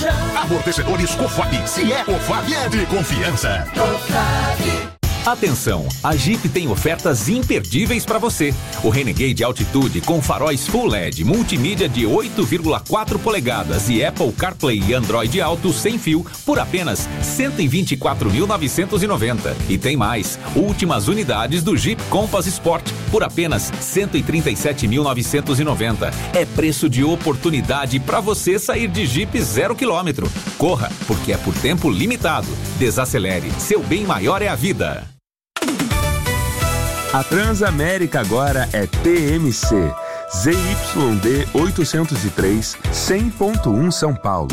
Amortecedores Cofap. Se é Cofap, é de confiança. Atenção, a Jeep tem ofertas imperdíveis para você. O Renegade Altitude com faróis Full LED, multimídia de 8,4 polegadas e Apple CarPlay e Android Auto sem fio por apenas R$ 124.990. E tem mais, últimas unidades do Jeep Compass Sport por apenas R$ 137.990. É preço de oportunidade para você sair de Jeep 0 km. Corra, porque é por tempo limitado. Desacelere, seu bem maior é a vida. A Transamérica agora é TMC, ZYD 803, 100.1 São Paulo.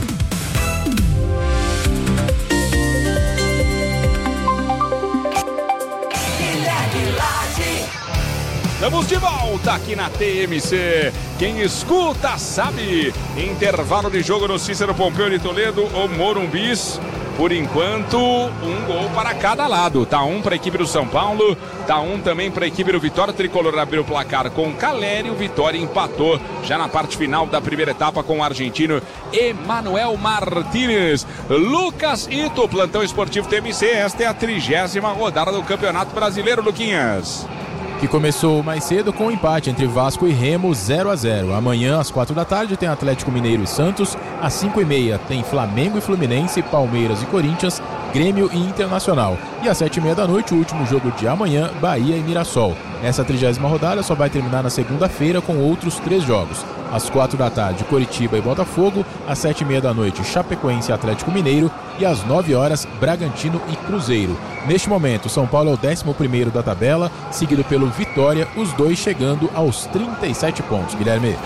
Estamos de volta aqui na TMC. Quem escuta sabe. Intervalo de jogo no Cícero Pompeu de Toledo ou Morumbis. Por enquanto, um gol para cada lado. Tá um para a equipe do São Paulo, tá um também para a equipe do Vitória. O Tricolor abriu o placar com Caleri, o Vitória empatou já na parte final da primeira etapa com o argentino Emanuel Martínez. Lucas Ito, plantão esportivo TMC. Esta é a 30ª rodada do Campeonato Brasileiro, Luquinhas. Que começou mais cedo com um empate entre Vasco e Remo 0-0. Amanhã, às 4h, tem Atlético Mineiro e Santos. Às 5h30 tem Flamengo e Fluminense, Palmeiras e Corinthians, Grêmio e Internacional. E às 7h30, o último jogo de amanhã, Bahia e Mirassol. Essa 30ª rodada só vai terminar na segunda-feira com outros 3 jogos. Às 4h, Coritiba e Botafogo. Às 7h30, Chapecoense e Atlético Mineiro. E às 9h, Bragantino e Cruzeiro. Neste momento, São Paulo é o 11º da tabela, seguido pelo Vitória, os dois chegando aos 37 pontos. Guilherme.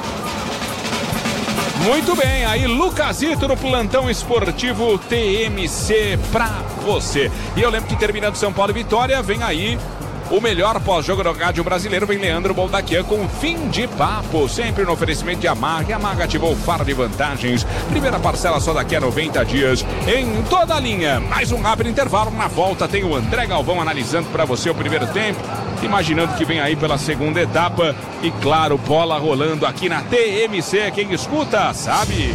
Muito bem, aí Lucasito no plantão esportivo TMC pra você. E eu lembro que terminando São Paulo e Vitória, vem aí o melhor pós-jogo do rádio brasileiro. Vem Leandro Boldaquian com Fim de Papo, sempre no oferecimento de Yamaha. Yamaha ativou o faro de vantagens. Primeira parcela só daqui a 90 dias em toda a linha. Mais um rápido intervalo. Na volta tem o André Galvão analisando para você o primeiro tempo, imaginando que vem aí pela segunda etapa. E claro, bola rolando aqui na TMC. Quem escuta sabe.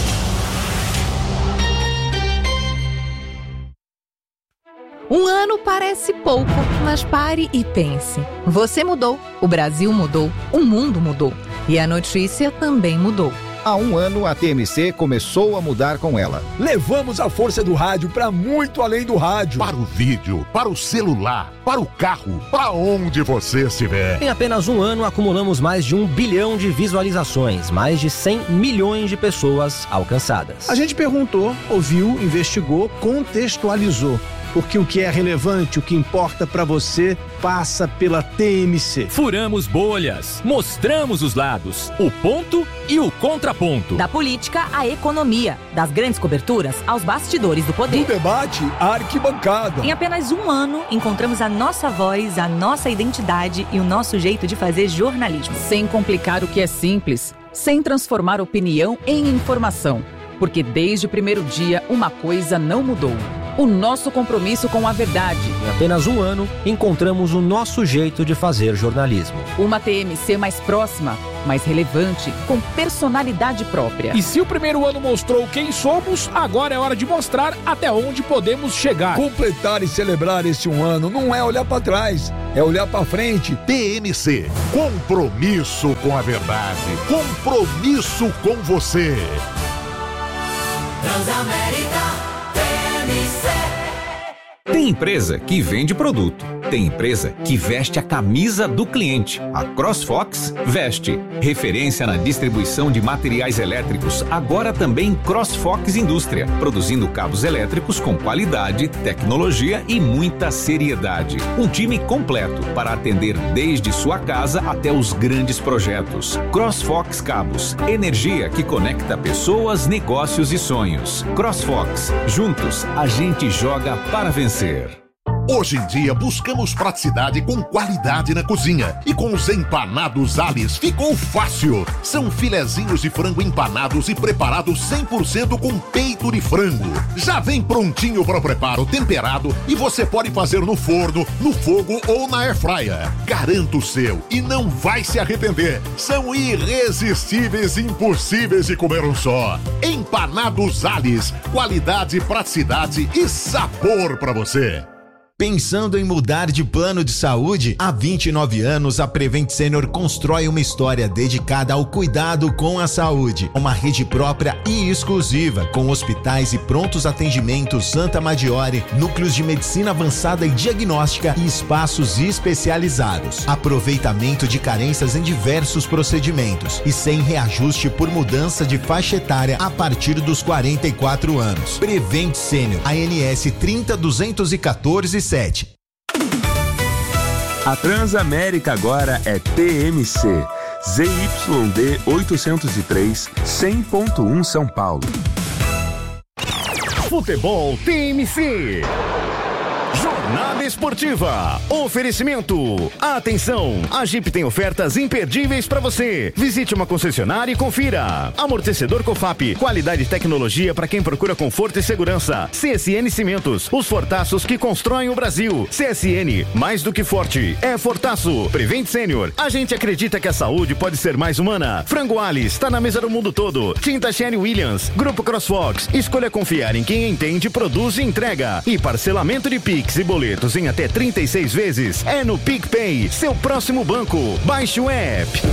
Um ano parece pouco, mas pare e pense. Você mudou, o Brasil mudou, o mundo mudou. E a notícia também mudou. Há um ano, a TMC começou a mudar com ela. Levamos a força do rádio para muito além do rádio. Para o vídeo, para o celular, para o carro, para onde você estiver. Em apenas um ano, acumulamos mais de 1 bilhão de visualizações, mais de 100 milhões de pessoas alcançadas. A gente perguntou, ouviu, investigou, contextualizou. Porque o que é relevante, o que importa para você, passa pela TMC. Furamos bolhas, mostramos os lados, o ponto e o contraponto. Da política à economia, das grandes coberturas aos bastidores do poder. Do debate à arquibancada. Em apenas um ano, encontramos a nossa voz, a nossa identidade e o nosso jeito de fazer jornalismo. Sem complicar o que é simples, sem transformar opinião em informação. Porque desde o primeiro dia, uma coisa não mudou. O nosso compromisso com a verdade. Em apenas um ano, encontramos o nosso jeito de fazer jornalismo. Uma TMC mais próxima, mais relevante, com personalidade própria. E se o primeiro ano mostrou quem somos, agora é hora de mostrar até onde podemos chegar. Completar e celebrar esse um ano não é olhar para trás, é olhar para frente. TMC, compromisso com a verdade, compromisso com você. Transamérica. Tem empresa que vende produto, tem empresa que veste a camisa do cliente. A CrossFox veste. Referência na distribuição de materiais elétricos, agora também CrossFox Indústria, produzindo cabos elétricos com qualidade, tecnologia e muita seriedade. Um time completo para atender desde sua casa até os grandes projetos. CrossFox Cabos, energia que conecta pessoas, negócios e sonhos. CrossFox, juntos a gente joga para vencer. Hoje em dia buscamos praticidade com qualidade na cozinha. E com os empanados Alice ficou fácil. São filezinhos de frango empanados e preparados 100% com peito de frango. Já vem prontinho para o preparo, temperado, e você pode fazer no forno, no fogo ou na airfryer. Garanta o seu e não vai se arrepender. São irresistíveis e impossíveis de comer um só. Empanados Alice, qualidade, praticidade e sabor para você. Pensando em mudar de plano de saúde? Há 29 anos, a Prevent Senior constrói uma história dedicada ao cuidado com a saúde. Uma rede própria e exclusiva, com hospitais e prontos atendimentos Santa Maggiore, núcleos de medicina avançada e diagnóstica e espaços especializados. Aproveitamento de carências em diversos procedimentos e sem reajuste por mudança de faixa etária a partir dos 44 anos. Prevent Senior, ANS 30214 A Transamérica agora é TMC, ZYD 803, 100.1 São Paulo. Futebol TMC. Jornada Esportiva. Oferecimento. Atenção, a Jeep tem ofertas imperdíveis para você. Visite uma concessionária e confira. Amortecedor Cofap, qualidade e tecnologia para quem procura conforto e segurança. CSN Cimentos, os fortaços que constroem o Brasil. CSN, mais do que forte, é fortaço. Prevent Senior, a gente acredita que a saúde pode ser mais humana. Frango Alice, está na mesa do mundo todo. Tinta Sherry Williams, Grupo CrossFox, escolha confiar em quem entende, produz e entrega. E parcelamento de Pix e boletos em até 36 vezes é no PicPay, seu próximo banco. Baixe o app.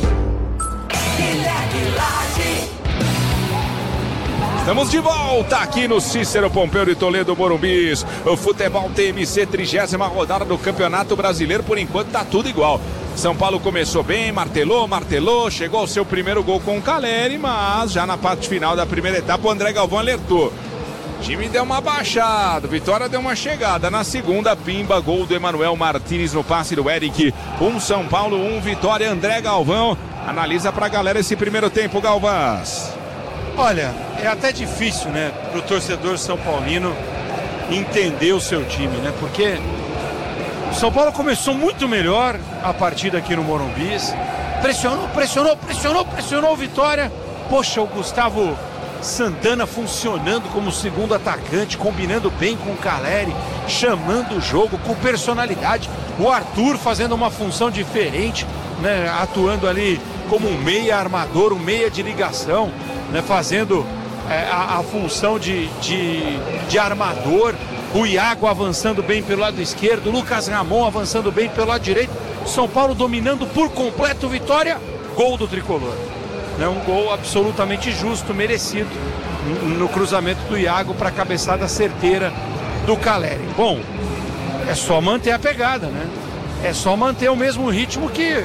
Estamos de volta aqui no Cícero Pompeu de Toledo, Morumbis. O Futebol TMC, 30ª rodada do Campeonato Brasileiro. Por enquanto tá tudo igual. São Paulo começou bem, martelou, chegou ao seu primeiro gol com o Caleri, mas já na parte final da primeira etapa o André Galvão alertou. O time deu uma baixada, Vitória deu uma chegada. Na segunda, pimba, gol do Emanuel Martínez no passe do Eric. 1 São Paulo, 1 Vitória. André Galvão analisa pra galera esse primeiro tempo, Galvãs. Olha, é até difícil, né, pro torcedor são paulino entender o seu time, né? Porque o São Paulo começou muito melhor a partida aqui no Morumbis. Pressionou o Vitória. Poxa, o Gustavo Santana funcionando como segundo atacante, combinando bem com o Caleri, chamando o jogo com personalidade. O Arthur fazendo uma função diferente, né, atuando ali como um meia armador, um meia de ligação, né, fazendo a função de armador. O Iago avançando bem pelo lado esquerdo, o Lucas Ramon avançando bem pelo lado direito. São Paulo dominando por completo. Vitória, gol do Tricolor. Um gol absolutamente justo, merecido, no cruzamento do Iago para a cabeçada certeira do Caleri. Bom, é só manter a pegada, né? É só manter o mesmo ritmo que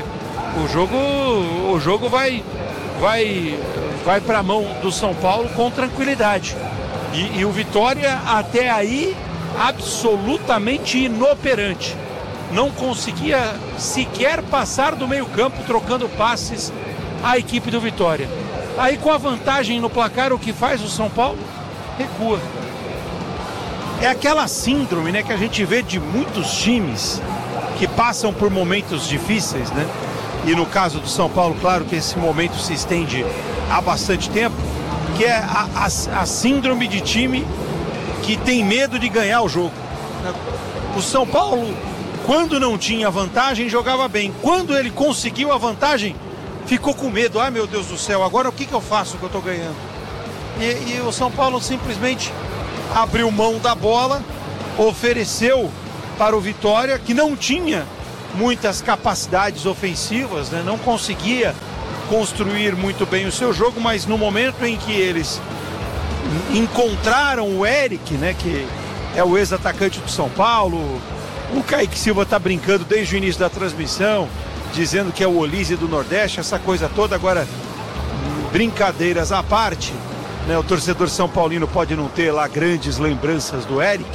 o jogo vai para a mão do São Paulo com tranquilidade. E o Vitória até aí absolutamente inoperante. Não conseguia sequer passar do meio-campo trocando passes a equipe do Vitória. Aí com a vantagem no placar, o que faz o São Paulo? Recua. É aquela síndrome, né, que a gente vê de muitos times que passam por momentos difíceis, né? E no caso do São Paulo, claro que esse momento se estende há bastante tempo, que é a síndrome de time que tem medo de ganhar o jogo. O São Paulo, quando não tinha vantagem, jogava bem. Quando ele conseguiu a vantagem, ficou com medo. Ah, meu Deus do céu, agora o que eu faço que eu estou ganhando? E o São Paulo simplesmente abriu mão da bola, ofereceu para o Vitória, que não tinha muitas capacidades ofensivas, né? Não conseguia construir muito bem o seu jogo, mas no momento em que eles encontraram o Eric, né, que é o ex-atacante do São Paulo, o Kaique Silva está brincando desde o início da transmissão, dizendo que é o Olise do Nordeste, essa coisa toda. Agora, brincadeiras à parte, né, o torcedor são paulino pode não ter lá grandes lembranças do Eric,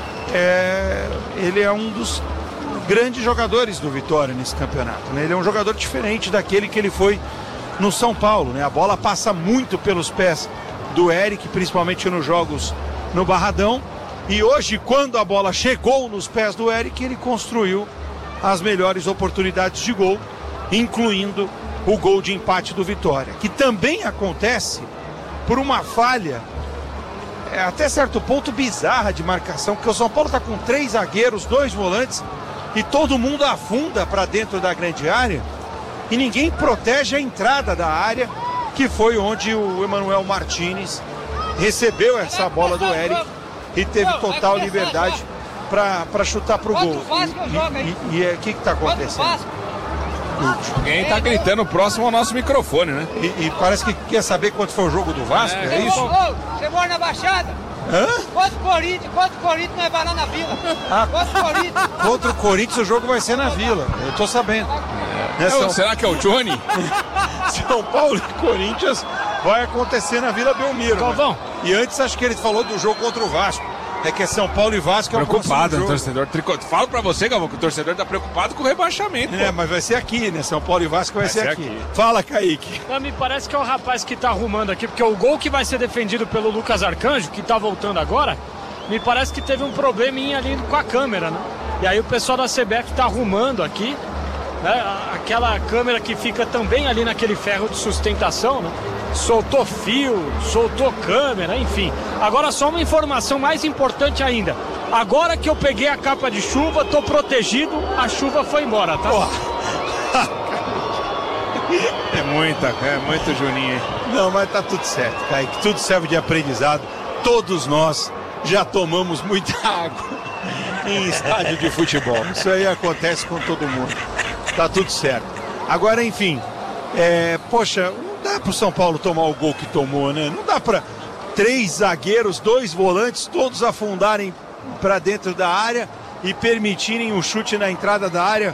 ele é um dos grandes jogadores do Vitória nesse campeonato, né? Ele é um jogador diferente daquele que ele foi no São Paulo, né? A bola passa muito pelos pés do Eric, principalmente nos jogos no Barradão, E hoje, quando a bola chegou nos pés do Eric, ele construiu as melhores oportunidades de gol, incluindo o gol de empate do Vitória, que também acontece por uma falha até certo ponto bizarra de marcação, porque o São Paulo está com 3 zagueiros, 2 volantes, e todo mundo afunda para dentro da grande área e ninguém protege a entrada da área, que foi onde o Emanuel Martínez recebeu essa bola do Eric e teve total liberdade para chutar pro gol. E o que está acontecendo? Alguém tá gritando próximo ao nosso microfone, né? E parece que quer saber quanto foi o jogo do Vasco, é isso? Você mora na Baixada? Hã? Contra o Corinthians nós vai lá na Vila. Contra o Corinthians. Contra o Corinthians o jogo vai ser na Vila, eu tô sabendo. Será que é o Johnny? São Paulo e Corinthians vai acontecer na Vila Belmiro. Galvão. Né? E antes acho que ele falou do jogo contra o Vasco. É que é São Paulo e Vasco, é o preocupado, jogo. Torcedor tricô. Falo pra você, Galvão, que o torcedor tá preocupado com o rebaixamento. Mas vai ser aqui, né? São Paulo e Vasco vai ser aqui. Fala, Kaique. Não, me parece que é o rapaz que tá arrumando aqui, porque o gol que vai ser defendido pelo Lucas Arcanjo, que tá voltando agora, me parece que teve um probleminha ali com a câmera, né? E aí o pessoal da CBF tá arrumando aqui, né? Aquela câmera que fica também ali naquele ferro de sustentação, né? Soltou fio, soltou câmera, enfim. Agora só uma informação mais importante ainda. Agora que eu peguei a capa de chuva, tô protegido, a chuva foi embora, tá? É muito Juninho. Não, mas tá tudo certo, Kaique. Tudo serve de aprendizado. Todos nós já tomamos muita água em estádio de futebol. Isso aí acontece com todo mundo. Tá tudo certo. Agora, enfim, poxa, não dá pro São Paulo tomar o gol que tomou, né? Não dá pra 3 zagueiros, 2 volantes, todos afundarem pra dentro da área e permitirem um chute na entrada da área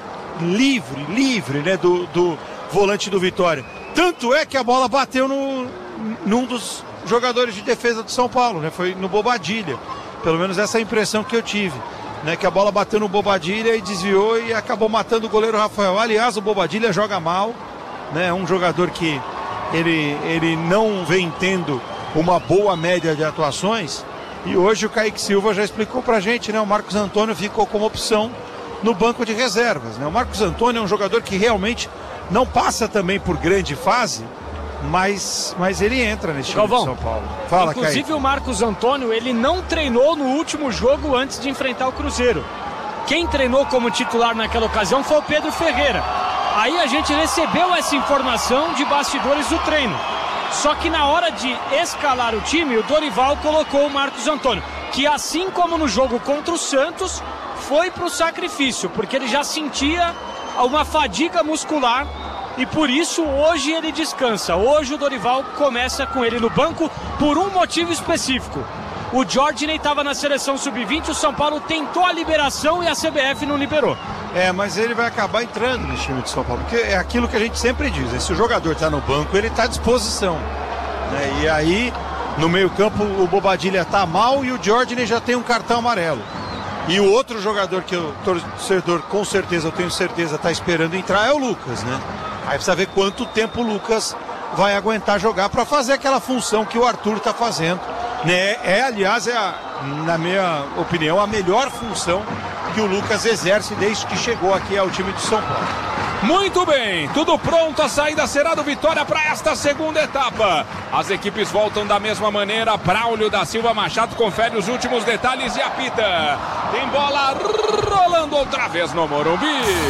livre, né? Do volante do Vitória. Tanto é que a bola bateu num dos jogadores de defesa do São Paulo, né? Foi no Bobadilha. Pelo menos essa é a impressão que eu tive. Né, que a bola bateu no Bobadilha e desviou e acabou matando o goleiro Rafael. Aliás, o Bobadilha joga mal, né, um jogador que ele não vem tendo uma boa média de atuações, e hoje o Kaique Silva já explicou pra gente, né, o Marcos Antônio ficou como opção no banco de reservas, né? O Marcos Antônio é um jogador que realmente não passa também por grande fase, mas ele entra nesse time de São Paulo. Fala, inclusive, Kaique. O Marcos Antônio, ele não treinou no último jogo antes de enfrentar o Cruzeiro. Quem treinou como titular naquela ocasião foi o Pedro Ferreira. Aí a gente recebeu essa informação de bastidores do treino. Só que na hora de escalar o time, o Dorival colocou o Marcos Antônio, que assim como no jogo contra o Santos, foi pro sacrifício, porque ele já sentia uma fadiga muscular. E por isso hoje ele descansa. Hoje o Dorival começa com ele no banco por um motivo específico. O Jorginho estava na seleção sub-20, o São Paulo tentou a liberação e a CBF não liberou. Mas ele vai acabar entrando no time de São Paulo, porque é aquilo que a gente sempre diz, né? Se o jogador está no banco, ele está à disposição, né? E aí, no meio-campo, o Bobadilha está mal e o Jorginho já tem um cartão amarelo. E o outro jogador que o torcedor, com certeza, eu tenho certeza, está esperando entrar é o Lucas, né? Aí precisa ver quanto tempo o Lucas vai aguentar jogar para fazer aquela função que o Arthur está fazendo, né? Aliás, na minha opinião, a melhor função que o Lucas exerce desde que chegou aqui ao time de São Paulo. Muito bem, tudo pronto, a saída será do Vitória para esta segunda etapa. As equipes voltam da mesma maneira. Braulio da Silva Machado confere os últimos detalhes e apita. Tem bola rolando outra vez no Morumbi.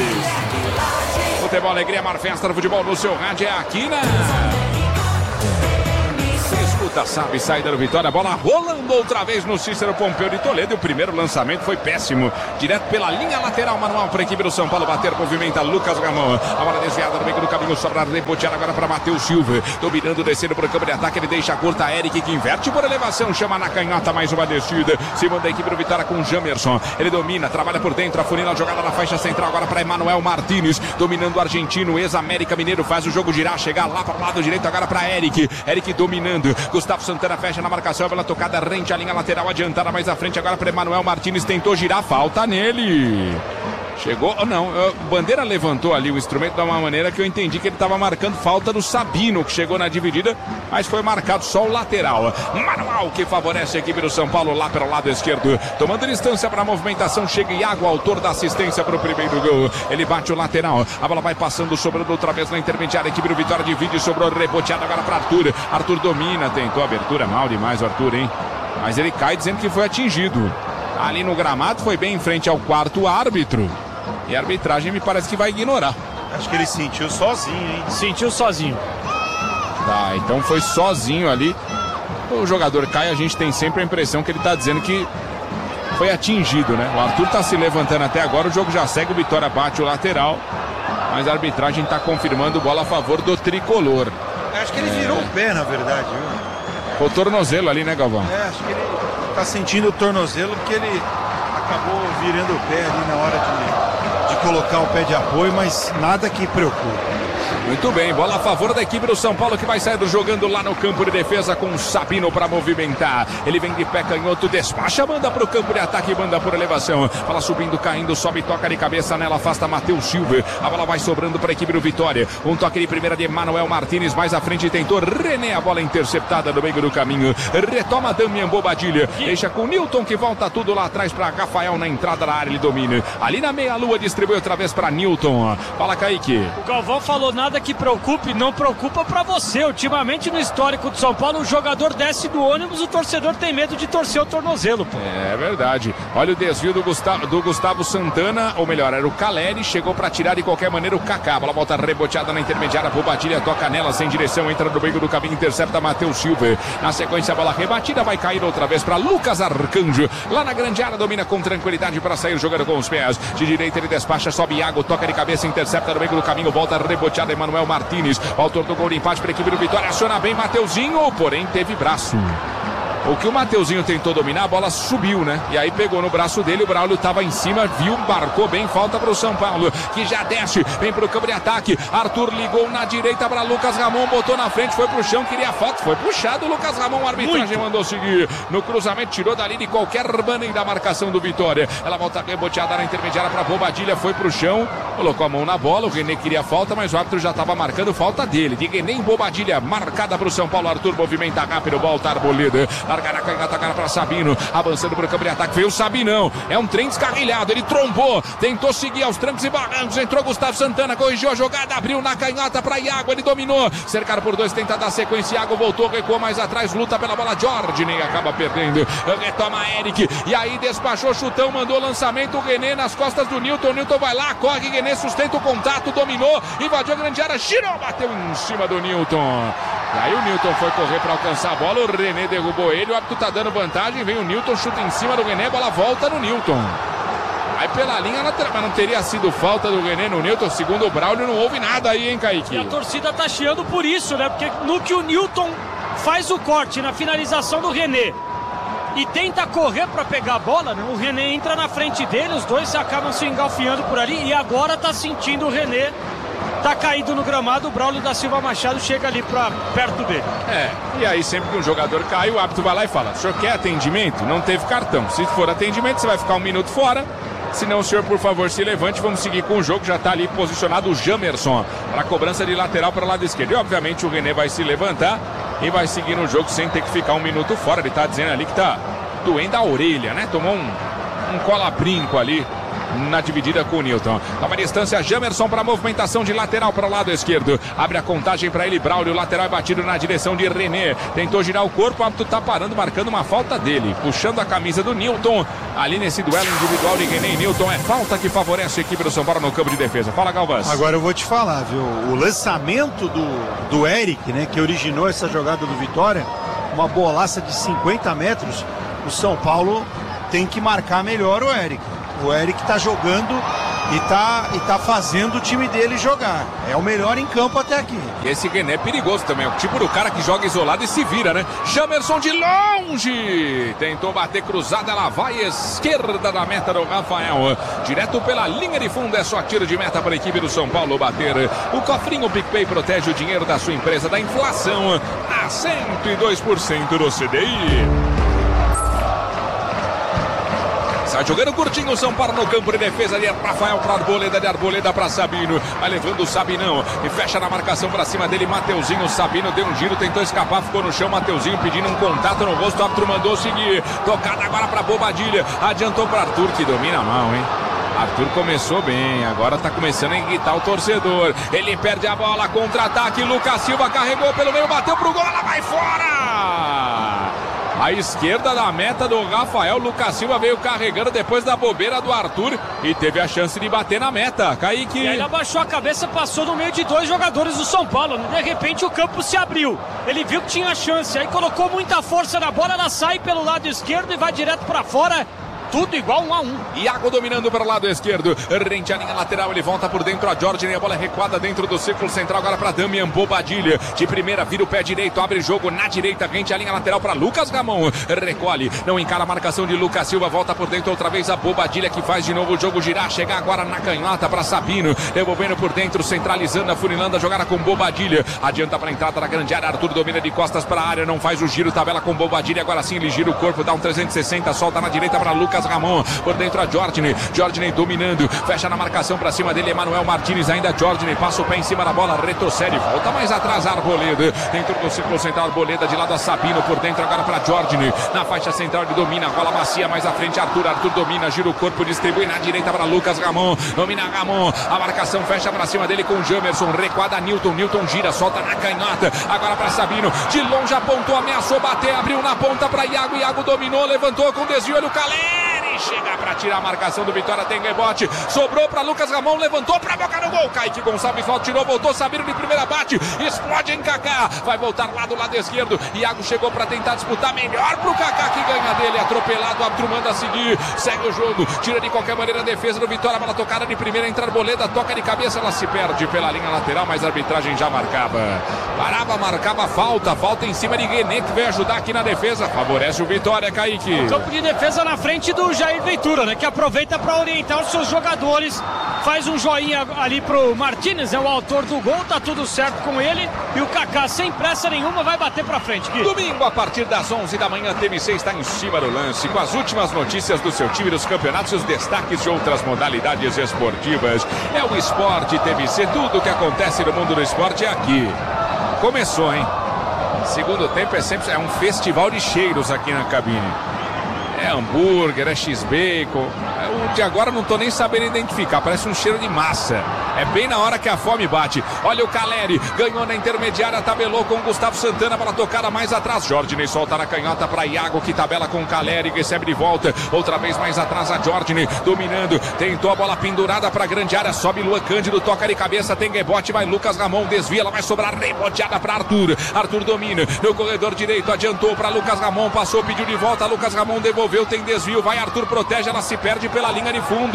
Futebol, alegria, mar festa do futebol no seu rádio é aqui, né? Escuta, sabe, saída do Vitória, bola rolando outra vez no Cícero Pompeu de Toledo. E o primeiro lançamento foi péssimo, direto pela linha lateral, manual para a equipe do São Paulo bater, movimenta Lucas Ramon. A bola desviada no meio do caminho, sobra rebotear agora para Matheus Silva, dominando, descendo para o campo de ataque, ele deixa a curta, Eric que inverte por elevação, chama na canhota, mais uma descida, se manda a equipe do Vitória com Jamerson, ele domina, trabalha por dentro, afunila a jogada na faixa central agora para Emanuel Martínez, dominando o argentino, ex-América Mineiro, faz o jogo girar, chegar lá para o lado direito agora para Eric dominando, Gustavo Santana fecha na marcação, pela tocada rente, a linha lateral adiantada mais à frente agora para Emanuel Martínez, tentou girar, falta nele. Chegou, não, Bandeira levantou ali o instrumento de uma maneira que eu entendi que ele estava marcando falta do Sabino, que chegou na dividida, mas foi marcado só o lateral. Manual que favorece a equipe do São Paulo lá pelo lado esquerdo, tomando distância para a movimentação, chega Iago, autor da assistência para o primeiro gol. Ele bate o lateral, a bola vai passando, sobrando outra vez na intermediária, a equipe do Vitória divide, sobrou reboteado agora para Arthur. Arthur domina, tentou a abertura, mal demais o Arthur, hein? Mas ele cai dizendo que foi atingido. Ali no gramado, foi bem em frente ao quarto árbitro. E a arbitragem me parece que vai ignorar. Acho que ele sentiu sozinho, hein? Sentiu sozinho. Tá, então foi sozinho ali. O jogador cai, a gente tem sempre a impressão que ele tá dizendo que foi atingido, né? O Arthur tá se levantando até agora, o jogo já segue, o Vitória bate o lateral. Mas a arbitragem tá confirmando bola a favor do tricolor. Acho que ele virou o pé, na verdade, viu? O tornozelo ali, né, Galvão? Acho que ele tá sentindo o tornozelo porque ele acabou virando o pé ali na hora de colocar o pé de apoio, mas nada que preocupe. Muito bem, bola a favor da equipe do São Paulo, que vai sair jogando lá no campo de defesa com o Sabino para movimentar. Ele vem de pé canhoto, despacha, manda para o campo de ataque, manda por elevação. Bola subindo, caindo, sobe, toca de cabeça nela, afasta Matheus Silva. A bola vai sobrando para a equipe do Vitória. Um toque de primeira de Manuel Martins, mais à frente tentou René, a bola interceptada no meio do caminho. Retoma Damian Bobadilha, deixa com o Newton, que volta tudo lá atrás para Rafael na entrada da área, ele domina. Ali na meia-lua distribui outra vez para Newton. Fala, Kaique. O Galvão falou nada que preocupe, não preocupa pra você. Ultimamente no histórico do São Paulo, o jogador desce do ônibus, o torcedor tem medo de torcer o tornozelo, pô. É verdade. Olha o desvio do Gustavo Santana, ou melhor, era o Caleri, chegou pra tirar de qualquer maneira o Kaká. A bola volta reboteada na intermediária, Bobadilha toca nela sem direção, entra no meio do caminho, intercepta Matheus Silva. Na sequência, a bola rebatida, vai cair outra vez pra Lucas Arcanjo. Lá na grande área, domina com tranquilidade para sair jogando com os pés. De direita ele despacha, sobe Iago, toca de cabeça, intercepta no meio do caminho, volta reboteada Emanuel Martins, autor do gol de empate para a equipe do Vitória, aciona bem Mateuzinho, porém teve braço. O que o Mateuzinho tentou dominar, a bola subiu, né? E aí pegou no braço dele, o Braulio estava em cima, viu, marcou bem, falta para o São Paulo, que já desce, vem para o campo de ataque. Arthur ligou na direita para Lucas Ramon, botou na frente, foi pro chão, queria falta, foi puxado o Lucas Ramon, a arbitragem mandou seguir. No cruzamento, tirou dali de qualquer maneira da marcação do Vitória. Ela volta reboteada na intermediária para Bobadilha, foi pro chão, colocou a mão na bola, o René queria falta, mas o árbitro já estava marcando falta dele. De René em Bobadilha, marcada para o São Paulo. Arthur movimenta rápido, volta a Arboleda, larga na canhota agora para Sabino, avançando para o campo de ataque, veio o Sabinão, é um trem descarrilhado, ele trombou, tentou seguir aos trancos e barrancos, entrou Gustavo Santana, corrigiu a jogada, abriu na canhota para Iago, ele dominou, cercado por dois, tenta dar sequência, Iago voltou, recuou mais atrás, luta pela bola, Jorge nem acaba perdendo, retoma Eric, e aí despachou, chutão, mandou lançamento, o René nas costas do Newton vai lá, corre, René sustenta o contato, dominou, invadiu a grande área, girou, bateu em cima do Newton. E aí o Newton foi correr para alcançar a bola, o René derrubou ele, o árbitro tá dando vantagem, vem o Newton, chuta em cima do René, bola volta no Newton. Aí pela linha, mas não teria sido falta do René no Newton, segundo o Braulio, não houve nada aí, hein, Kaique? E a torcida tá chiando por isso, né? Porque no que o Newton faz o corte na finalização do René e tenta correr para pegar a bola, né? O René entra na frente dele, os dois acabam se engalfinhando por ali e agora tá sentindo o René. Tá caído no gramado, o Braulio da Silva Machado chega ali pra perto dele. E aí sempre que um jogador cai, o árbitro vai lá e fala: o senhor quer atendimento? Não teve cartão. Se for atendimento, você vai ficar 1 minuto fora. Se não, o senhor, por favor, se levante. Vamos seguir com o jogo. Já tá ali posicionado o Jamerson para cobrança de lateral para o lado esquerdo. E obviamente o René vai se levantar e vai seguir no jogo sem ter que ficar 1 minuto fora. Ele tá dizendo ali que tá doendo a orelha, né? Tomou um cola-brinco ali na dividida com o Newton. Toma distância Jamerson para movimentação de lateral para o lado esquerdo. Abre a contagem para ele, Braulio. Lateral é batido na direção de René. Tentou girar o corpo, o árbitro tá parando, marcando uma falta dele. Puxando a camisa do Newton. Ali nesse duelo individual de René e Newton. É falta que favorece a equipe do São Paulo no campo de defesa. Fala, Galvão. Agora eu vou te falar, viu? O lançamento do Eric, né? Que originou essa jogada do Vitória. Uma bolaça de 50 metros. O São Paulo tem que marcar melhor o Eric. O Eric tá jogando e tá fazendo o time dele jogar. É o melhor em campo até aqui. E esse René é perigoso também. É o tipo do cara que joga isolado e se vira, né? Jamerson de longe. Tentou bater cruzada. Ela vai esquerda da meta do Rafael. Direto pela linha de fundo. É só tiro de meta para a equipe do São Paulo bater. O cofrinho PicPay protege o dinheiro da sua empresa da inflação a 102% do CDI. Sai jogando curtinho o São Paulo no campo de defesa de Rafael para Arboleda, de Arboleda para Sabino. Vai levando o Sabinão e fecha na marcação para cima dele. Mateuzinho, Sabino deu um giro, tentou escapar, ficou no chão. Mateuzinho pedindo um contato no rosto. O árbitro mandou seguir. Tocada agora para Bobadilha. Adiantou para Arthur, que domina mal, hein? Arthur começou bem, agora tá começando a irritar o torcedor. Ele perde a bola, contra-ataque. Lucas Silva carregou pelo meio, bateu pro gol, ela vai fora! À esquerda da meta do Rafael, Lucas Silva veio carregando depois da bobeira do Arthur e teve a chance de bater na meta. Kaique. E ele abaixou a cabeça, passou no meio de 2 jogadores do São Paulo. De repente o campo se abriu. Ele viu que tinha chance, aí colocou muita força na bola, ela sai pelo lado esquerdo e vai direto para fora. Tudo igual 1-1. Iago dominando para o lado esquerdo. Rente a linha lateral, ele volta por dentro. A Jorge, a bola é recuada dentro do círculo central. Agora para Damian Bobadilha. De primeira, vira o pé direito, abre jogo na direita. Rente a linha lateral para Lucas Ramon. Recolhe, não encara a marcação de Lucas Silva. Volta por dentro outra vez a Bobadilha, que faz de novo o jogo girar. Chegar agora na canhota para Sabino. Devolvendo por dentro, centralizando, afunilando a jogada com Bobadilha. Adianta para a entrada da grande área. Arthur domina de costas para a área. Não faz o giro, tabela com Bobadilha. Agora sim ele gira o corpo, dá um 360. Solta na direita para Lucas Ramon, por dentro a Jorge dominando, fecha na marcação pra cima dele, Emanuel Martins, ainda Jorge, passa o pé em cima da bola, retrocede, volta mais atrás a Arboleda, dentro do círculo central, Arboleda de lado a Sabino, por dentro agora pra Jorge, na faixa central ele domina, bola macia mais à frente, Arthur domina, gira o corpo, distribui na direita para Lucas Ramon, domina Ramon, a marcação fecha pra cima dele com Jamerson, recuada Newton gira, solta na canhota, agora pra Sabino, de longe apontou, ameaçou bater, abriu na ponta pra Iago dominou, levantou com desvio, olha o Caleri, chega pra tirar a marcação do Vitória, tem rebote, sobrou pra Lucas Ramon, levantou pra boca no gol, Kaique Gonçalves falta, tirou, voltou, Sabino de primeira bate, explode em Kaká, vai voltar lá do lado esquerdo, Iago chegou pra tentar disputar, melhor pro Kaká que ganha dele, atropelado, árbitro manda seguir, segue o jogo, tira de qualquer maneira a defesa do Vitória, bola tocada de primeira, entra Arboleda, toca de cabeça, ela se perde pela linha lateral, mas a arbitragem já marcava, marcava falta em cima de René, que veio ajudar aqui na defesa, favorece o Vitória, Kaique. Campo de defesa na frente do Jair Ventura, né, que aproveita para orientar os seus jogadores, faz um joinha ali pro Martínez, é o autor do gol, tá tudo certo com ele, e o Kaká sem pressa nenhuma vai bater pra frente, Gui. Domingo a partir das 11 da manhã, TMC está em cima do lance, com as últimas notícias do seu time, dos campeonatos e os destaques de outras modalidades esportivas. É o Esporte TMC, tudo que acontece no mundo do esporte é aqui. Começou, hein? Segundo tempo é um festival de cheiros aqui na cabine. É hambúrguer, é x-bacon. O de agora não tô nem sabendo identificar, parece um cheiro de massa. É bem na hora que a fome bate. Olha o Caleri, ganhou na intermediária, tabelou com o Gustavo Santana, para tocada mais atrás. Jorge solta na canhota para Iago, que tabela com o Caleri, recebe de volta. Outra vez mais atrás a Jorge, dominando. Tentou a bola pendurada para a grande área, sobe Luan Cândido, toca de cabeça, tem rebote, vai Lucas Ramon, desvia, ela vai sobrar reboteada para Arthur. Arthur domina no corredor direito, adiantou para Lucas Ramon, passou, pediu de volta, Lucas Ramon devolveu, tem desvio, vai Arthur, protege, ela se perde pela linha de fundo.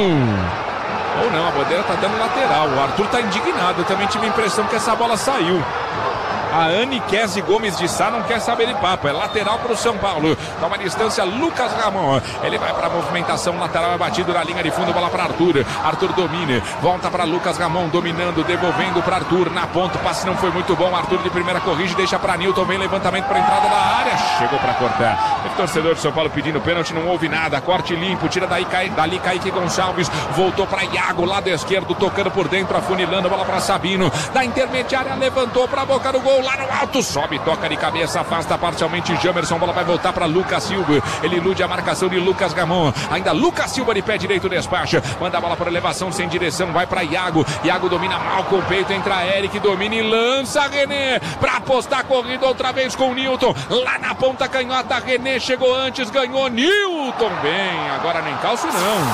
Ou não, a bandeira tá dando lateral. O Arthur tá indignado. Eu também tive a impressão que essa bola saiu. A Anne Kese Gomes de Sá não quer saber de papo. É lateral para o São Paulo. Toma distância Lucas Ramon. Ele vai para a movimentação lateral. É batido na linha de fundo. Bola para Arthur. Arthur domina. Volta para Lucas Ramon. Dominando. Devolvendo para Arthur. Na ponta. O passe não foi muito bom. Arthur de primeira corrige. Deixa para Newton. Vem levantamento para a entrada da área. Chegou para cortar. O torcedor de São Paulo pedindo pênalti. Não houve nada. Corte limpo. Tira dali Kaique Gonçalves. Voltou para Iago. Lado esquerdo. Tocando por dentro. Afunilando. Bola para Sabino. Da intermediária. Levantou para a boca do gol. Lá no alto, sobe, toca de cabeça, afasta parcialmente Jamerson, bola vai voltar para Lucas Silva, ele ilude a marcação de Lucas Ramon, ainda Lucas Silva de pé direito despacha, manda a bola para elevação sem direção, vai para Iago domina mal com o peito, entra Eric, domina e lança René, para apostar a corrida outra vez com o Newton, lá na ponta canhota, René chegou antes, ganhou Newton, bem, agora nem calço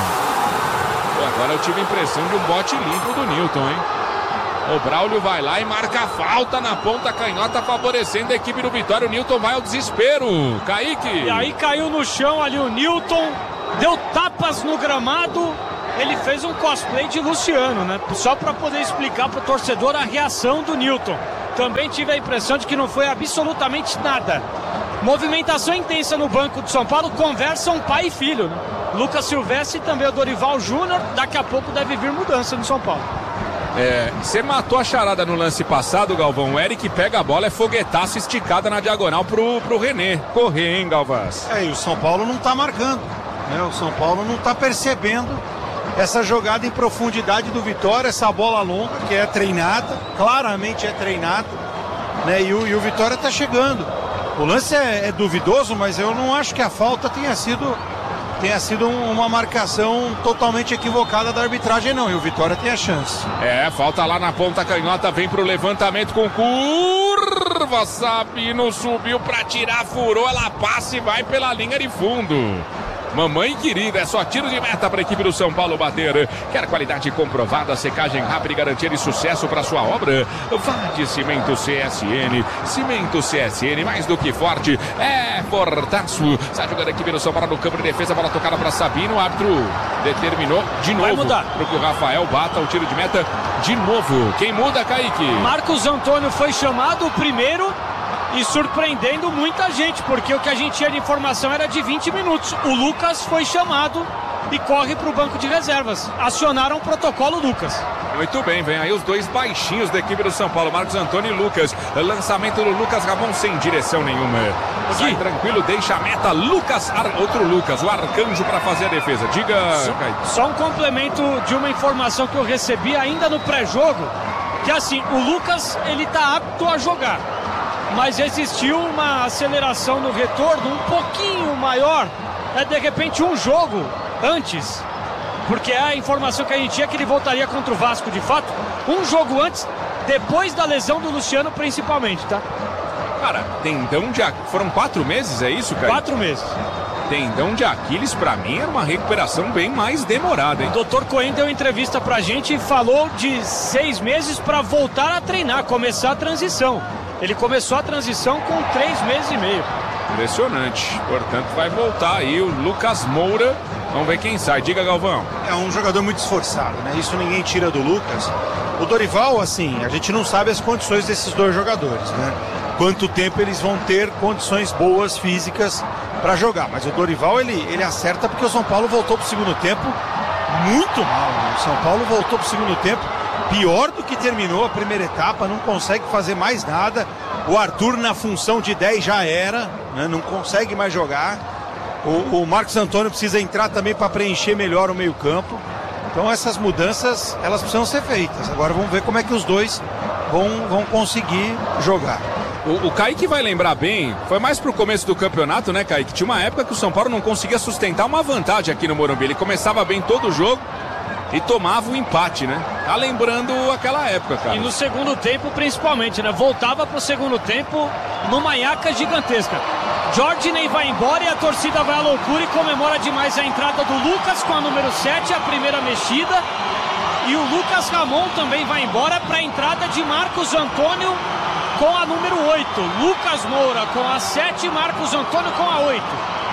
não. Agora eu tive a impressão de um bote limpo do Newton, hein? O Braulio vai lá e marca a falta na ponta canhota, favorecendo a equipe do Vitória. O Newton vai ao desespero. Kaique. E aí caiu no chão ali o Newton, deu tapas no gramado. Ele fez um cosplay de Luciano, né? Só para poder explicar para o torcedor a reação do Newton. Também tive a impressão de que não foi absolutamente nada. Movimentação intensa no banco de São Paulo, conversam pai e filho, né? Lucas Silvestre e também o Dorival Júnior. Daqui a pouco deve vir mudança no São Paulo. Você matou a charada no lance passado, Galvão. O Eric pega a bola, é foguetaço esticada na diagonal pro René correr, hein, Galvaz? E o São Paulo não tá marcando. né? O São Paulo não está percebendo essa jogada em profundidade do Vitória, essa bola longa que é treinada, claramente é treinada, né? E o Vitória está chegando. O lance é duvidoso, mas eu não acho que a falta tenha sido uma marcação totalmente equivocada da arbitragem, não. E o Vitória tem a chance. Falta lá na ponta canhota, vem pro levantamento com curva. Sabino subiu pra tirar, furou, ela passa e vai pela linha de fundo. Mamãe querida, é só tiro de meta para a equipe do São Paulo bater. Quer qualidade comprovada, secagem rápida e garantia de sucesso para sua obra? Vá de Cimento CSN. Cimento CSN, mais do que forte, é fortaço. Está jogando a equipe do São Paulo no campo de defesa, bola tocada para Sabino. O árbitro determinou de novo. Vai mudar. Para que o Rafael bata o tiro de meta de novo. Quem muda, Kaique? Marcos Antônio foi chamado o primeiro. E surpreendendo muita gente, porque o que a gente tinha de informação era de 20 minutos. O Lucas foi chamado e corre para o banco de reservas. Acionaram o protocolo Lucas. Muito bem, vem aí os dois baixinhos da equipe do São Paulo, Marcos Antônio e Lucas. Lançamento do Lucas Ramon sem direção nenhuma. Sai tranquilo, deixa a meta. Outro Lucas, o arcanjo para fazer a defesa. Diga, Kaique. Só um complemento de uma informação que eu recebi ainda no pré-jogo, que assim, o Lucas, ele tá apto a jogar. Mas existiu uma aceleração no retorno um pouquinho maior, de repente um jogo antes, porque a informação que a gente tinha é que ele voltaria contra o Vasco de fato, um jogo antes, depois da lesão do Luciano principalmente, tá? Cara, tendão de Aquiles, foram 4 meses, é isso, cara? 4 meses. Tendão de Aquiles, pra mim, era uma recuperação bem mais demorada, hein? O Dr. Cohen deu entrevista pra gente e falou de 6 meses pra voltar a treinar, começar a transição. Ele começou a transição com 3 meses e meio. Impressionante. Portanto, vai voltar aí o Lucas Moura. Vamos ver quem sai. Diga, Galvão. É um jogador muito esforçado, né? Isso ninguém tira do Lucas. O Dorival, assim, a gente não sabe as condições desses dois jogadores, né? Quanto tempo eles vão ter condições boas físicas para jogar. Mas o Dorival, ele acerta porque o São Paulo voltou pro segundo tempo muito mal, né? O São Paulo voltou pro segundo tempo pior do que terminou a primeira etapa, não consegue fazer mais nada. O Arthur na função de 10 já era, né? Não consegue mais jogar. O Marcos Antônio precisa entrar também para preencher melhor o meio campo. Então essas mudanças, elas precisam ser feitas. Agora vamos ver como é que os dois vão conseguir jogar. O Kaique vai lembrar bem, foi mais pro começo do campeonato, né, Kaique? Tinha uma época que o São Paulo não conseguia sustentar uma vantagem aqui no Morumbi. Ele começava bem todo o jogo e tomava o empate, né? Tá lembrando aquela época, cara. E no segundo tempo, principalmente, né? Voltava pro segundo tempo numa nhaca gigantesca. Jorginho vai embora e a torcida vai à loucura e comemora demais a entrada do Lucas com a número 7, a primeira mexida. E o Lucas Ramon também vai embora para a entrada de Marcos Antônio com a número 8. Lucas Moura com a 7, Marcos Antônio com a 8.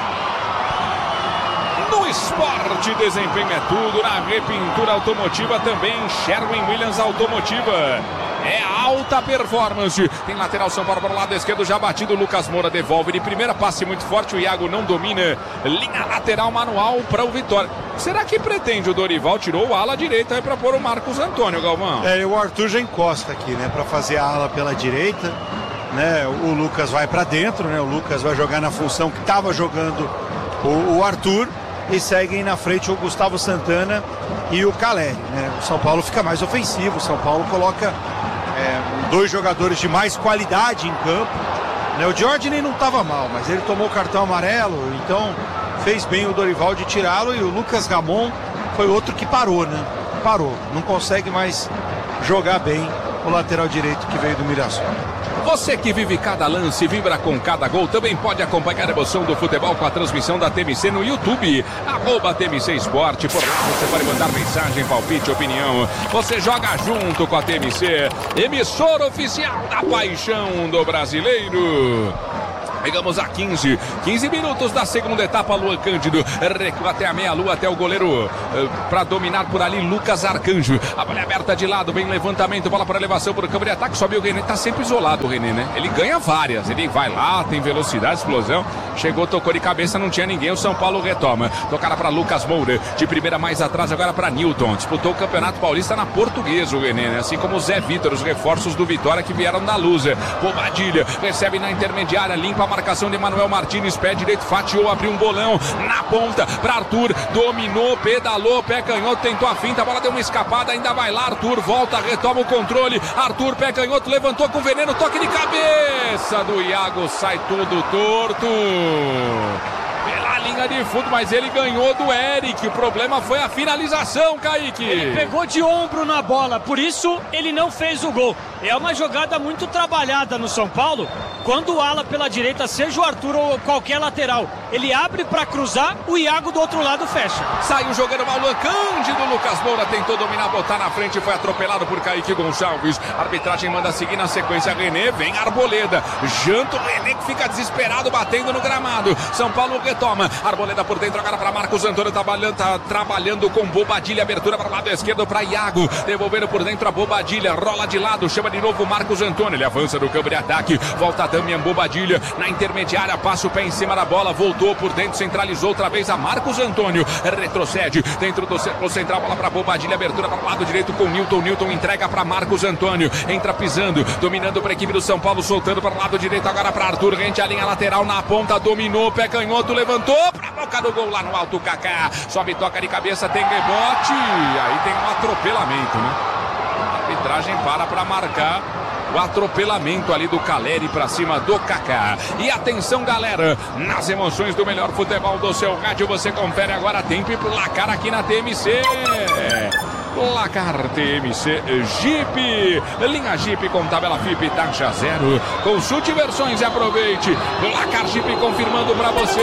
No esporte, desempenho é tudo. Na repintura automotiva também, Sherwin-Williams Automotiva. É alta performance. Tem lateral São Paulo para o lado esquerdo, já batido. Lucas Moura devolve de primeira, passe muito forte. O Iago não domina. Linha lateral manual para o Vitória. Será que pretende o Dorival? Tirou o ala direita aí para pôr o Marcos Antônio, Galvão. O Arthur já encosta aqui, né? Para fazer a ala pela direita, né? O Lucas vai para dentro, né? O Lucas vai jogar na função que estava jogando o Arthur. E seguem na frente o Gustavo Santana e o Caleri, né? O São Paulo fica mais ofensivo. O São Paulo coloca dois jogadores de mais qualidade em campo, né? O Jorginho não estava mal, mas ele tomou cartão amarelo, então fez bem o Dorival de tirá-lo. E o Lucas Ramon foi outro que parou, né? Parou, não consegue mais jogar bem o lateral direito que veio do Mirassol. Você que vive cada lance, vibra com cada gol, também pode acompanhar a emoção do futebol com a transmissão da TMC no YouTube, @TMC Esporte. Por lá você pode mandar mensagem, palpite, opinião. Você joga junto com a TMC, emissora oficial da paixão do brasileiro. Pegamos a 15 minutos da segunda etapa. Luan Cândido recua até a meia-lua, até o goleiro para dominar por ali, Lucas Arcanjo. A bola é aberta de lado, vem levantamento, bola para elevação por campo de ataque. Sobe o René, tá sempre isolado o René, né? Ele ganha várias, ele vai lá, tem velocidade, explosão. Chegou, tocou de cabeça, não tinha ninguém. O São Paulo retoma. Tocara para Lucas Moura, de primeira mais atrás, agora para Newton. Disputou o Campeonato Paulista na Portuguesa, o René, né? Assim como o Zé Vitor, os reforços do Vitória que vieram da Lusa. Bobadilha, recebe na intermediária, limpa a marcação de Manuel Martins, pé direito, fatiou, abriu um bolão na ponta para Arthur, dominou, pedalou, pé canhoto, tentou a finta, a bola deu uma escapada, ainda vai lá, Arthur volta, retoma o controle, Arthur, pé canhoto, levantou com veneno, toque de cabeça do Iago, sai tudo torto. Pela linha de fundo, mas ele ganhou do Eric. O problema foi a finalização, Kaique. Ele pegou de ombro na bola, por isso ele não fez o gol. É uma jogada muito trabalhada no São Paulo. Quando o ala pela direita, seja o Arthur ou qualquer lateral, ele abre para cruzar, o Iago do outro lado fecha. Saiu jogando mal o Cândido, Lucas Moura tentou dominar, botar na frente, foi atropelado por Kaique Gonçalves. A arbitragem manda seguir na sequência, René, vem Arboleda. Janta o René que fica desesperado, batendo no gramado. São Paulo retoma, Arboleda por dentro, agora para Marcos Antônio, trabalhando com Bobadilha, abertura para o lado esquerdo para Iago, devolvendo por dentro a Bobadilha, rola de lado, chama de novo Marcos Antônio, ele avança no campo de ataque, volta a Damian Bobadilha, na intermediária, passa o pé em cima da bola, voltou por dentro, centralizou outra vez a Marcos Antônio, retrocede dentro do círculo central, bola para Bobadilha, abertura para o lado direito com Newton entrega para Marcos Antônio, entra pisando, dominando para a equipe do São Paulo, soltando para o lado direito, agora para Arthur, rente a linha lateral na ponta, dominou, pé canhoto, levantou para a boca do gol lá no alto, Kaká, sobe, toca de cabeça, tem rebote, aí tem um atropelamento, né? A arbitragem para marcar o atropelamento ali do Caleri para cima do Kaká. E atenção, galera, nas emoções do melhor futebol do seu rádio, você confere agora tempo e placar aqui na TMC. Placar TMC Jeep, linha Jeep com tabela FIP taxa zero. Consulte versões e aproveite. Placar Jeep confirmando para você.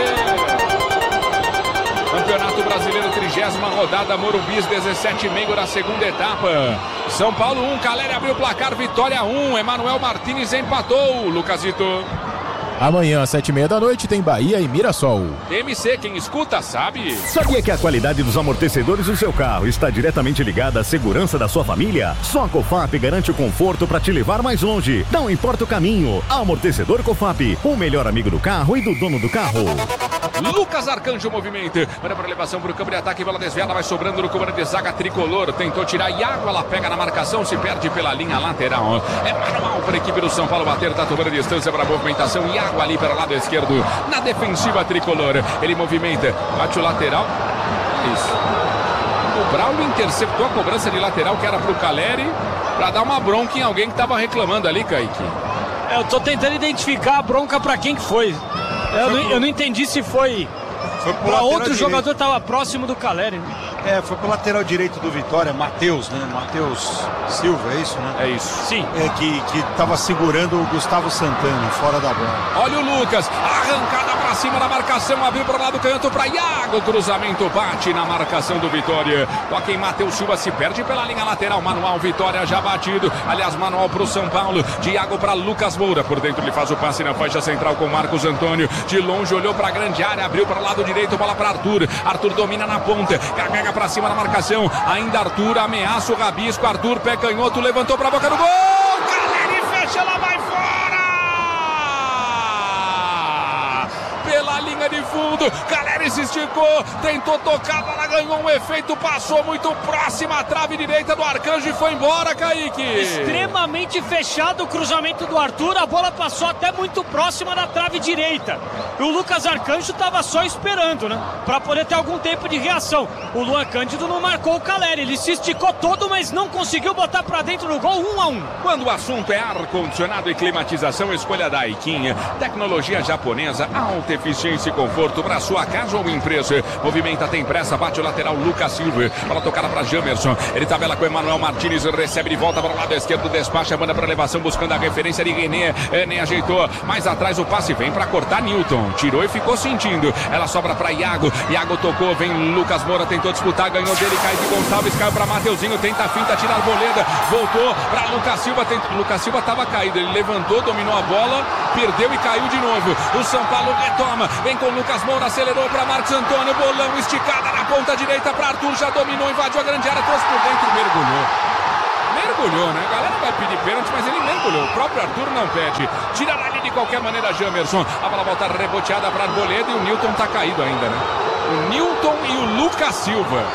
Campeonato Brasileiro, 30ª rodada, Morumbis, 17,5 da segunda etapa. São Paulo 1, Caleri abriu o placar, Vitória 1, Emanuel Martins empatou. Lucasito. Amanhã, às 7h30 da noite, tem Bahia e Mirassol. TMC, quem escuta sabe. Sabia que a qualidade dos amortecedores do seu carro está diretamente ligada à segurança da sua família? Só a Cofap garante o conforto para te levar mais longe. Não importa o caminho. Amortecedor Cofap, o melhor amigo do carro e do dono do carro. Lucas Arcanjo movimenta, manda para elevação para o campo de ataque, bola desviada, vai sobrando no comando de zaga tricolor, tentou tirar Iago, ela pega na marcação, se perde pela linha lateral. É manual para a equipe do São Paulo bater, tá tomando distância para a movimentação, Iago ali para o lado esquerdo, na defensiva tricolor, ele movimenta, bate o lateral, isso. O Braulio interceptou a cobrança de lateral que era para o Caleri, para dar uma bronca em alguém que estava reclamando ali, Kaique. Eu tô tentando identificar a bronca para quem que foi. Eu não entendi se foi para outro jogador que estava próximo do Caleri. Né? Foi pro lateral direito do Vitória, Matheus, né? Matheus Silva, é isso, né? É isso. Sim. Que tava segurando o Gustavo Santana fora da bola. Olha o Lucas, arrancada pra cima da marcação, abriu pro lado canhoto pra Iago, cruzamento bate na marcação do Vitória. Toca em Matheus Silva, se perde pela linha lateral, manual, Vitória já batido. Aliás, manual pro São Paulo, de Iago pra Lucas Moura, por dentro ele faz o passe na faixa central com Marcos Antônio. De longe olhou pra grande área, abriu para o lado direito, bola pra Arthur. Arthur domina na ponta, carrega pra cima da marcação, ainda Arthur, ameaça o rabisco, Arthur, pé canhoto, levantou pra boca do gol, Caleri fecha, ela vai fora! Pela linha de fundo, Caleri se esticou, tentou tocar, a bola ganhou um efeito, passou muito próxima à trave direita do Arcanjo e foi embora, Kaique. Extremamente fechado o cruzamento do Arthur, a bola passou até muito próxima da trave direita. E o Lucas Arcanjo estava só esperando, né? Para poder ter algum tempo de reação. O Luan Cândido não marcou o Caleri, ele se esticou todo, mas não conseguiu botar para dentro do gol, 1-1. Quando o assunto é ar-condicionado e climatização, escolha da Aiquinha. Tecnologia japonesa, alta eficiência e conforto para sua casa ou empresa. Movimenta, tem pressa, bate o lateral Lucas Silva. Bola tocada para Jamerson. Ele tabela com Emanuel Martins, recebe de volta para o lado esquerdo, despacha, manda para elevação, buscando a referência de René. Nem ajeitou. Mais atrás o passe vem para cortar Newton. Tirou e ficou sentindo. Ela sobra para Iago. Iago tocou, vem Lucas Moura, tentou disputar, ganhou dele, Kaique Gonçalves, caiu para Mateuzinho, tenta a finta, tira a Arboleda, voltou para Lucas Silva. Lucas Silva estava caído, ele levantou, dominou a bola, perdeu e caiu de novo. O São Paulo retoma, vem com Lucas Moura, acelerou para Marcos Antônio, bolão, esticada na ponta direita para Arthur, já dominou, invadiu a grande área, trouxe por dentro, mergulhou, né? A galera vai pedir pênalti, mas ele mergulhou. O próprio Arthur não pede. Tira ali de qualquer maneira Jamerson. A bola volta reboteada para Arboleda e o Newton tá caído ainda, né? O Newton e o Lucas Silva.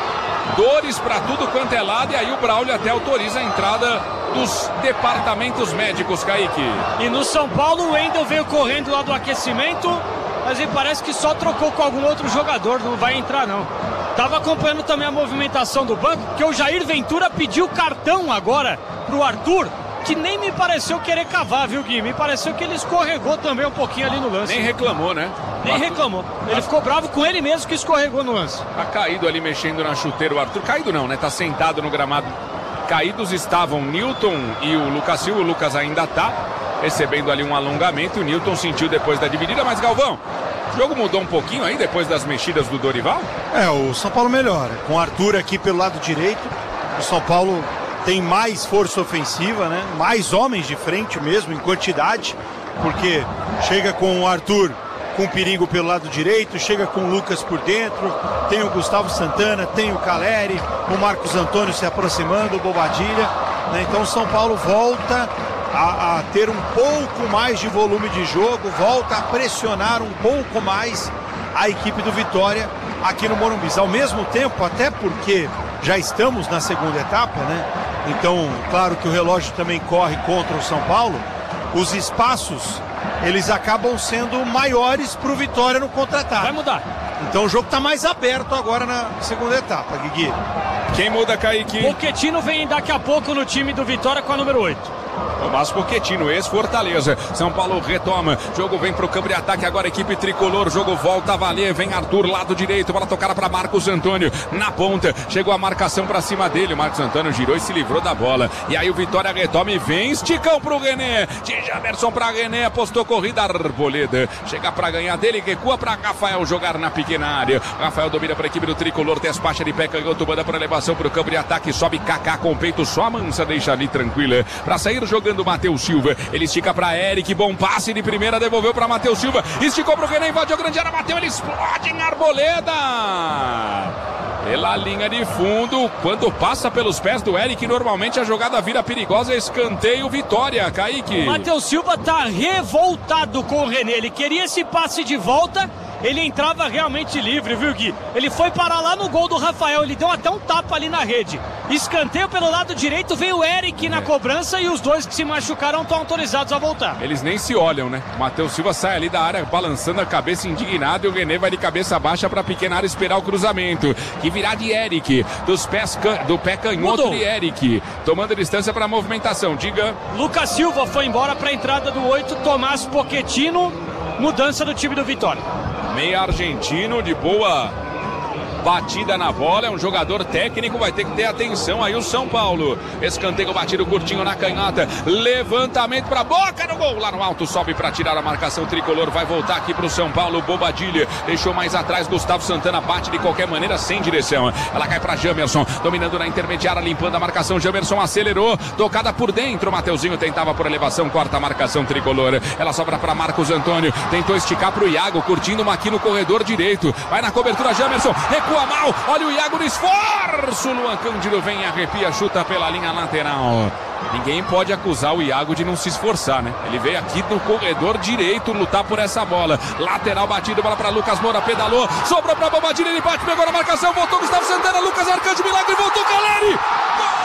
dores pra tudo quanto é lado, e aí o Braulio até autoriza a entrada dos departamentos médicos, Kaique. E no São Paulo o Wendel veio correndo lá do aquecimento, mas ele parece que só trocou com algum outro jogador, não vai entrar não. Tava acompanhando também a movimentação do banco, porque o Jair Ventura pediu cartão agora pro Arthur, que nem me pareceu querer cavar, viu, Gui? Me pareceu que ele escorregou também um pouquinho ali no lance. Nem reclamou, né? Nem reclamou. Ele ficou bravo com ele mesmo que escorregou no lance. Tá caído ali mexendo na chuteira o Arthur. Caído não, né? Tá sentado no gramado. Caídos estavam Newton e o Lucas Silva. O Lucas ainda tá recebendo ali um alongamento. O Newton sentiu depois da dividida, mas Galvão, o jogo mudou um pouquinho aí depois das mexidas do Dorival? O São Paulo melhora. Com o Arthur aqui pelo lado direito, o São Paulo tem mais força ofensiva, né? Mais homens de frente mesmo, em quantidade, porque chega com o Arthur com perigo pelo lado direito, chega com o Lucas por dentro, tem o Gustavo Santana, tem o Caleri, o Marcos Antônio se aproximando, o Bobadilha, né? Então o São Paulo volta a ter um pouco mais de volume de jogo, volta a pressionar um pouco mais a equipe do Vitória aqui no Morumbi. Ao mesmo tempo, até porque já estamos na segunda etapa, né? Então, claro que o relógio também corre contra o São Paulo. Os espaços, eles acabam sendo maiores para o Vitória no contra-ataque. Vai mudar. Então o jogo está mais aberto agora na segunda etapa, Guigui. Quem muda, Kaique? Pochettino vem daqui a pouco no time do Vitória com a número 8. Tomás Pochettino, ex-Fortaleza. São Paulo retoma. Jogo vem pro campo de ataque agora, equipe tricolor. Jogo volta a valer. Vem Arthur, lado direito. Bola tocada para Marcos Antônio. Na ponta. Chegou a marcação para cima dele. O Marcos Antônio girou e se livrou da bola. E aí o Vitória retoma e vem. Esticão pro René. De Jamerson para René. Apostou corrida. Arboleda. Chega para ganhar dele. Recua para Rafael jogar na pequena área. Rafael domina para a equipe do tricolor. Despacha de pé. Canhoto. Manda para elevação pro campo de ataque. Sobe Kaká com o peito. Só a mansa deixa ali tranquila. Para sair jogando o Matheus Silva, ele estica para Eric, bom passe de primeira, devolveu para Matheus Silva, esticou para o René, invadiu a grande área, bateu, ele explode em Arboleda, pela linha de fundo, quando passa pelos pés do Eric, normalmente a jogada vira perigosa, escanteio, Vitória, Kaique. Matheus Silva tá revoltado com o René, ele queria esse passe de volta, ele entrava realmente livre, viu, Gui? Ele foi parar lá no gol do Rafael, ele deu até um tapa ali na rede. Escanteio pelo lado direito, veio o Eric na cobrança e os dois que se machucaram estão autorizados a voltar. Eles nem se olham, né? O Matheus Silva sai ali da área balançando a cabeça indignado e o René vai de cabeça baixa para a pequena área esperar o cruzamento. Que virá de Eric, dos pés do pé canhoto de Eric, tomando distância para a movimentação. Diga. Lucas Silva foi embora para a entrada do 8, Tomás Pochettino, mudança do time do Vitória. Meia argentino de boa batida na bola, é um jogador técnico, vai ter que ter atenção aí o São Paulo. Escanteio batido curtinho na canhota, levantamento pra boca no gol, lá no alto, sobe pra tirar a marcação tricolor, vai voltar aqui pro São Paulo, Bobadilha, deixou mais atrás, Gustavo Santana bate de qualquer maneira, sem direção, ela cai pra Jamerson, dominando na intermediária, limpando a marcação, Jamerson acelerou, tocada por dentro, o Mateuzinho tentava por elevação, corta a marcação tricolor, ela sobra pra Marcos Antônio, tentou esticar pro Iago, curtindo uma aqui no corredor direito, vai na cobertura Jamerson, recua mal, olha o Iago no esforço, Luan Cândido vem, arrepia, chuta pela linha lateral. Ninguém pode acusar o Iago de não se esforçar, né? Ele veio aqui no corredor direito lutar por essa bola. Lateral batido, bola para Lucas Moura, pedalou, sobrou para Bobadilha, ele bate, pegou na marcação, voltou Gustavo Santana, Lucas Arcanjo, milagre, voltou Caleri!